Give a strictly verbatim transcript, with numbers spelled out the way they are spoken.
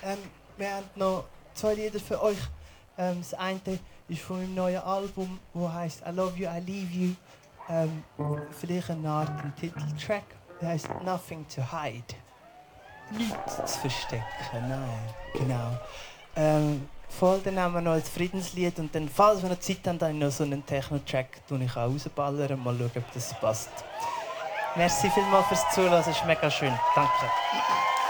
Ähm, wir haben noch zwei Lieder für euch. Ähm, das eine ist von meinem neuen Album, das heisst I Love You, I Leave You. Ähm, vielleicht eine Art ein Titeltrack. Der heisst Nothing to Hide. Nichts zu verstecken, nein. Genau. Ähm, voll, dann haben wir noch ein Friedenslied und dann, falls wir noch Zeit haben, dann noch so einen Techno-Track, den ich auch rausballern. Mal schauen, ob das passt. Merci vielmals fürs Zuhören, es ist mega schön. Danke.